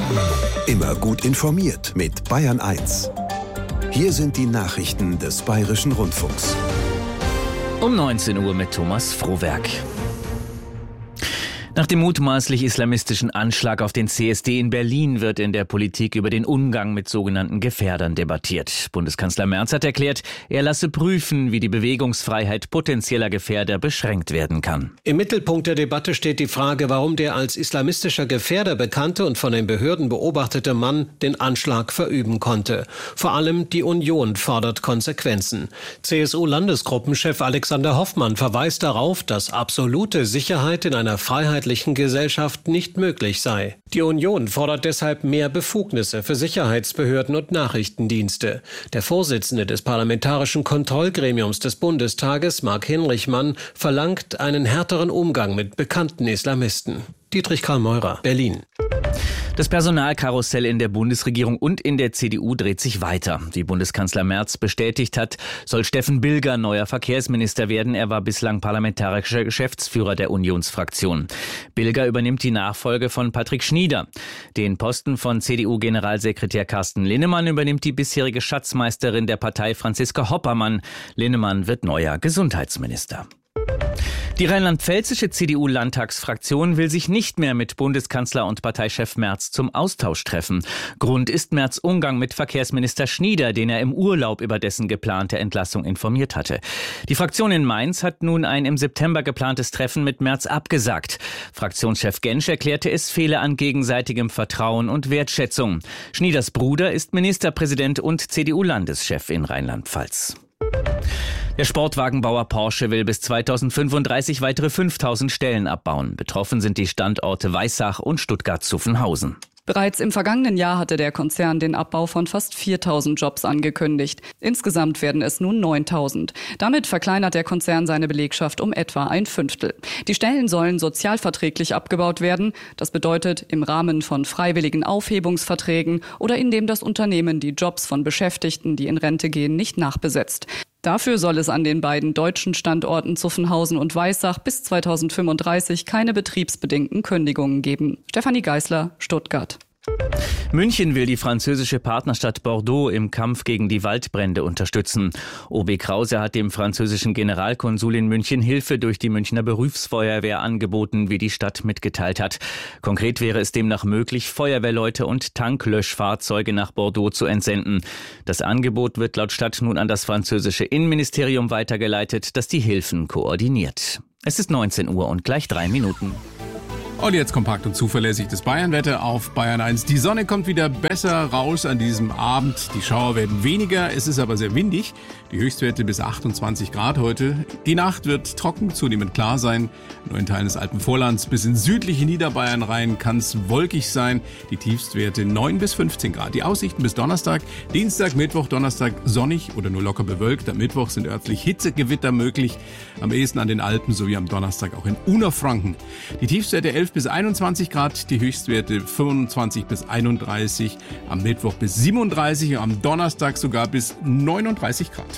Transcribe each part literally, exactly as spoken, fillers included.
Immer gut informiert mit Bayern eins. Hier sind die Nachrichten des Bayerischen Rundfunks. Um neunzehn Uhr mit Thomas Frohwerk. Nach dem mutmaßlich islamistischen Anschlag auf den C S D in Berlin wird in der Politik über den Umgang mit sogenannten Gefährdern debattiert. Bundeskanzler Merz hat erklärt, er lasse prüfen, wie die Bewegungsfreiheit potenzieller Gefährder beschränkt werden kann. Im Mittelpunkt der Debatte steht die Frage, warum der als islamistischer Gefährder bekannte und von den Behörden beobachtete Mann den Anschlag verüben konnte. Vor allem die Union fordert Konsequenzen. C S U-Landesgruppenchef Alexander Hoffmann verweist darauf, dass absolute Sicherheit in einer freiheitlichen Gesellschaft nicht möglich sei. Die Union fordert deshalb mehr Befugnisse für Sicherheitsbehörden und Nachrichtendienste. Der Vorsitzende des Parlamentarischen Kontrollgremiums des Bundestages, Marc Hinrichmann, verlangt einen härteren Umgang mit bekannten Islamisten. Dietrich Karl Meurer, Berlin. Das Personalkarussell in der Bundesregierung und in der C D U dreht sich weiter. Wie Bundeskanzler Merz bestätigt hat, soll Steffen Bilger neuer Verkehrsminister werden. Er war bislang parlamentarischer Geschäftsführer der Unionsfraktion. Bilger übernimmt die Nachfolge von Patrick Schnieder. Den Posten von C D U-Generalsekretär Carsten Linnemann übernimmt die bisherige Schatzmeisterin der Partei Franziska Hoppermann. Linnemann wird neuer Gesundheitsminister. Die rheinland-pfälzische C D U-Landtagsfraktion will sich nicht mehr mit Bundeskanzler und Parteichef Merz zum Austausch treffen. Grund ist Merz' Umgang mit Verkehrsminister Schnieder, den er im Urlaub über dessen geplante Entlassung informiert hatte. Die Fraktion in Mainz hat nun ein im September geplantes Treffen mit Merz abgesagt. Fraktionschef Gensch erklärte, es fehle an gegenseitigem Vertrauen und Wertschätzung. Schnieders Bruder ist Ministerpräsident und C D U-Landeschef in Rheinland-Pfalz. Der Sportwagenbauer Porsche will bis zweitausendfünfunddreißig weitere fünftausend Stellen abbauen. Betroffen sind die Standorte Weissach und Stuttgart-Zuffenhausen. Bereits im vergangenen Jahr hatte der Konzern den Abbau von fast viertausend Jobs angekündigt. Insgesamt werden es nun neuntausend. Damit verkleinert der Konzern seine Belegschaft um etwa ein Fünftel. Die Stellen sollen sozialverträglich abgebaut werden. Das bedeutet im Rahmen von freiwilligen Aufhebungsverträgen oder indem das Unternehmen die Jobs von Beschäftigten, die in Rente gehen, nicht nachbesetzt. Dafür soll es an den beiden deutschen Standorten Zuffenhausen und Weissach bis zweitausendfünfunddreißig keine betriebsbedingten Kündigungen geben. Stefanie Geißler, Stuttgart. München will die französische Partnerstadt Bordeaux im Kampf gegen die Waldbrände unterstützen. O B Krause hat dem französischen Generalkonsul in München Hilfe durch die Münchner Berufsfeuerwehr angeboten, wie die Stadt mitgeteilt hat. Konkret wäre es demnach möglich, Feuerwehrleute und Tanklöschfahrzeuge nach Bordeaux zu entsenden. Das Angebot wird laut Stadt nun an das französische Innenministerium weitergeleitet, das die Hilfen koordiniert. Es ist neunzehn Uhr und gleich drei Minuten. Und jetzt kompakt und zuverlässig das Bayernwetter auf Bayern eins. Die Sonne kommt wieder besser raus an diesem Abend. Die Schauer werden weniger, es ist aber sehr windig. Die Höchstwerte bis achtundzwanzig Grad heute. Die Nacht wird trocken, zunehmend klar sein. Nur in Teilen des Alpenvorlands bis in südliche Niederbayern rein kann es wolkig sein. Die Tiefstwerte neun bis fünfzehn Grad. Die Aussichten bis Donnerstag, Dienstag, Mittwoch, Donnerstag sonnig oder nur locker bewölkt. Am Mittwoch sind örtlich Hitzegewitter möglich. Am ehesten an den Alpen sowie am Donnerstag auch in Unterfranken. Die Tiefstwerte elf bis einundzwanzig Grad, die Höchstwerte fünfundzwanzig bis einunddreißig, am Mittwoch bis siebenunddreißig, am Donnerstag sogar bis neununddreißig Grad.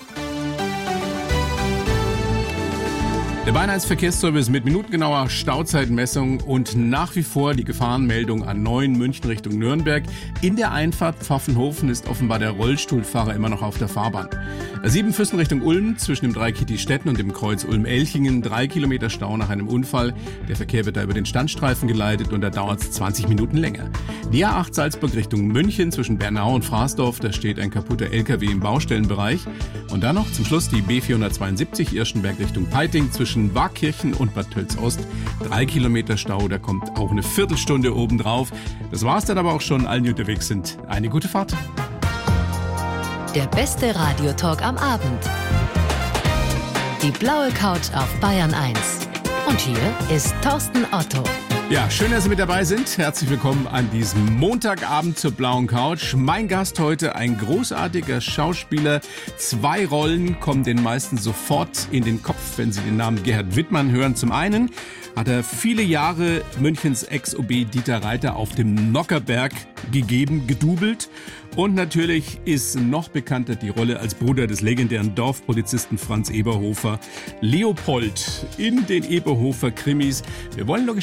Der Bayern eins Verkehrsservice mit minutengenauer Stauzeitmessung und nach wie vor die Gefahrenmeldung A neun München Richtung Nürnberg. In der Einfahrt Pfaffenhofen ist offenbar der Rollstuhlfahrer immer noch auf der Fahrbahn. A sieben Füssen Richtung Ulm zwischen dem Dreikitty-Stetten und dem Kreuz Ulm-Elchingen. Drei Kilometer Stau nach einem Unfall. Der Verkehr wird da über den Standstreifen geleitet und da dauert es zwanzig Minuten länger. Die A acht Salzburg Richtung München zwischen Bernau und Fraßdorf. Da steht ein kaputter L K W im Baustellenbereich. Und dann noch zum Schluss die B vierhundertzweiundsiebzig Irschenberg Richtung Peiting zwischen Waakirchen und Bad Tölz-Ost. Drei Kilometer Stau, da kommt auch eine Viertelstunde obendrauf. Das war's dann aber auch schon. Allen, die unterwegs sind, eine gute Fahrt. Der beste Radiotalk am Abend. Die blaue Couch auf Bayern eins. Und hier ist Thorsten Otto. Ja, schön, dass Sie mit dabei sind. Herzlich willkommen an diesem Montagabend zur blauen Couch. Mein Gast heute, ein großartiger Schauspieler. Zwei Rollen kommen den meisten sofort in den Kopf, wenn sie den Namen Gerhard Wittmann hören. Zum einen hat er viele Jahre Münchens Ex-O B Dieter Reiter auf dem Nockherberg gegeben, gedoubelt. Und natürlich ist noch bekannter die Rolle als Bruder des legendären Dorfpolizisten Franz Eberhofer, Leopold in den Eberhofer Krimis. Wir wollen logischerweise über diese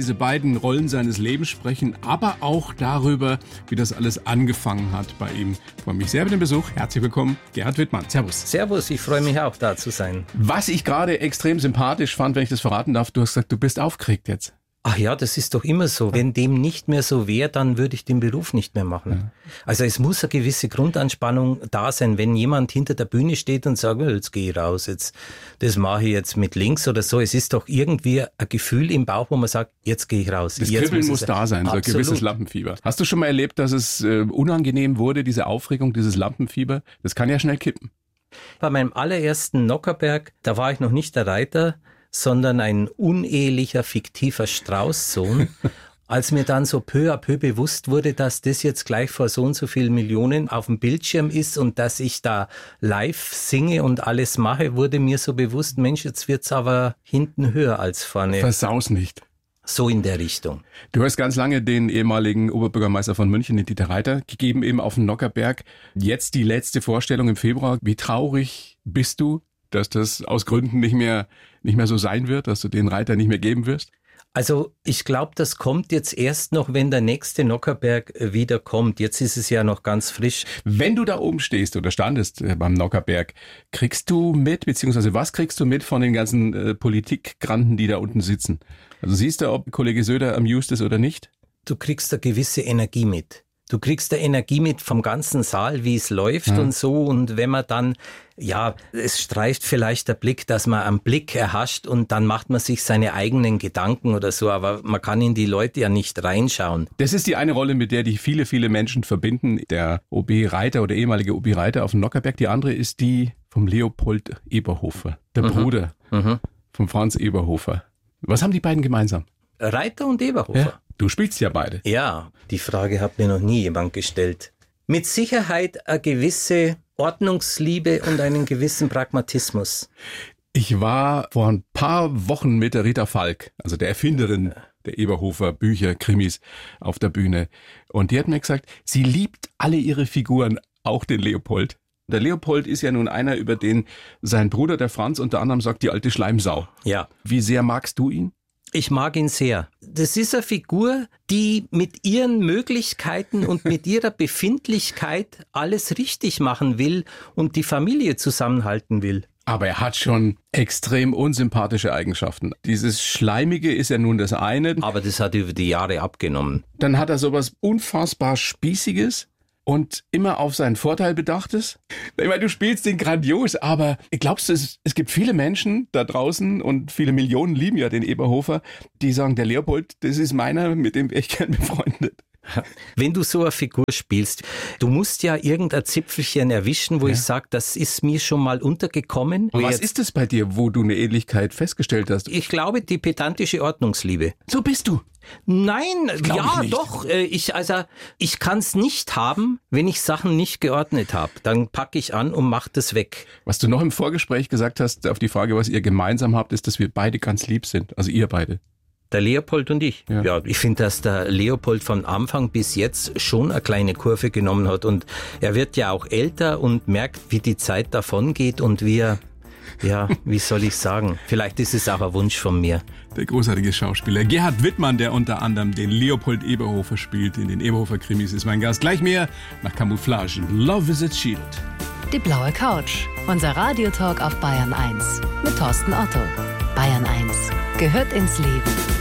diese beiden Rollen seines Lebens sprechen, aber auch darüber, wie das alles angefangen hat bei ihm. Ich freue mich sehr über den Besuch. Herzlich willkommen, Gerhard Wittmann. Servus. Servus, ich freue mich auch, da zu sein. Was ich gerade extrem sympathisch fand, wenn ich das verraten darf, du hast gesagt, du bist aufgeregt jetzt. Ach ja, das ist doch immer so. Wenn dem nicht mehr so wäre, dann würde ich den Beruf nicht mehr machen. Ja. Also es muss eine gewisse Grundanspannung da sein. Wenn jemand hinter der Bühne steht und sagt, jetzt gehe ich raus, jetzt, das mache ich jetzt mit links oder so. Es ist doch irgendwie ein Gefühl im Bauch, wo man sagt, jetzt gehe ich raus. Das jetzt Kribbeln muss, muss da sein, Absolut. So ein gewisses Lampenfieber. Hast du schon mal erlebt, dass es äh, unangenehm wurde, diese Aufregung, dieses Lampenfieber? Das kann ja schnell kippen. Bei meinem allerersten Nockherberg, da war ich noch nicht der Reiter, sondern ein unehelicher, fiktiver Straußsohn. Als mir dann so peu à peu bewusst wurde, dass das jetzt gleich vor so und so vielen Millionen auf dem Bildschirm ist und dass ich da live singe und alles mache, wurde mir so bewusst, Mensch, jetzt wird's aber hinten höher als vorne. Versaus nicht. So in der Richtung. Du hast ganz lange den ehemaligen Oberbürgermeister von München, den Dieter Reiter, gegeben, eben auf dem Nockherberg. Jetzt die letzte Vorstellung im Februar. Wie traurig bist du, dass das aus Gründen nicht mehr, nicht mehr so sein wird, dass du den Reiter nicht mehr geben wirst? Also ich glaube, das kommt jetzt erst noch, wenn der nächste Nockherberg wieder kommt. Jetzt ist es ja noch ganz frisch. Wenn du da oben stehst oder standest beim Nockherberg, kriegst du mit, beziehungsweise was kriegst du mit von den ganzen äh, Politikgranten, die da unten sitzen? Also siehst du, ob Kollege Söder amused ist oder nicht? Du kriegst eine gewisse Energie mit. Du kriegst da Energie mit vom ganzen Saal, wie es läuft ja. und so. Und wenn man dann, ja, es streift vielleicht der Blick, dass man einen Blick erhascht und dann macht man sich seine eigenen Gedanken oder so. Aber man kann in die Leute ja nicht reinschauen. Das ist die eine Rolle, mit der die viele, viele Menschen verbinden. Der O B Reiter oder ehemalige O B Reiter auf dem Nockherberg. Die andere ist die vom Leopold Eberhofer, der mhm. Bruder mhm. von Franz Eberhofer. Was haben die beiden gemeinsam? Reiter und Eberhofer. Ja. Du spielst ja beide. Ja, die Frage hat mir noch nie jemand gestellt. Mit Sicherheit eine gewisse Ordnungsliebe und einen gewissen Pragmatismus. Ich war vor ein paar Wochen mit der Rita Falk, also der Erfinderin der Eberhofer Bücher, Krimis, auf der Bühne. Und die hat mir gesagt, sie liebt alle ihre Figuren, auch den Leopold. Der Leopold ist ja nun einer, über den sein Bruder, der Franz, unter anderem sagt, die alte Schleimsau. Ja. Wie sehr magst du ihn? Ich mag ihn sehr. Das ist eine Figur, die mit ihren Möglichkeiten und mit ihrer Befindlichkeit alles richtig machen will und die Familie zusammenhalten will. Aber er hat schon extrem unsympathische Eigenschaften. Dieses Schleimige ist ja nun das eine. Aber das hat über die Jahre abgenommen. Dann hat er sowas unfassbar Spießiges und immer auf seinen Vorteil bedachtes. Ich meine, du spielst den grandios, aber glaubst du, es, es gibt viele Menschen da draußen und viele Millionen lieben ja den Eberhofer, die sagen, der Leopold, das ist meiner, mit dem wäre ich gern befreundet. Wenn du so eine Figur spielst, du musst ja irgendein Zipfelchen erwischen, wo ja. ich sage, das ist mir schon mal untergekommen. Was jetzt, ist es bei dir, wo du eine Ähnlichkeit festgestellt hast? Ich glaube, die pedantische Ordnungsliebe. So bist du. Nein, ja doch. Ich, also, ich kann es nicht haben, wenn ich Sachen nicht geordnet habe. Dann packe ich an und mache das weg. Was du noch im Vorgespräch gesagt hast, auf die Frage, was ihr gemeinsam habt, ist, dass wir beide ganz lieb sind. Also ihr beide. Der Leopold und ich. Ja, ja ich finde, dass der Leopold von Anfang bis jetzt schon eine kleine Kurve genommen hat. Und er wird ja auch älter und merkt, wie die Zeit davon geht und wie er, ja, wie soll ich sagen, vielleicht ist es auch ein Wunsch von mir. Der großartige Schauspieler Gerhard Wittmann, der unter anderem den Leopold Eberhofer spielt in den Eberhofer Krimis, ist mein Gast. Gleich mehr nach Camouflage. Love is a Shield. Die blaue Couch. Unser Radiotalk auf Bayern eins mit Thorsten Otto. Bayern eins gehört ins Leben.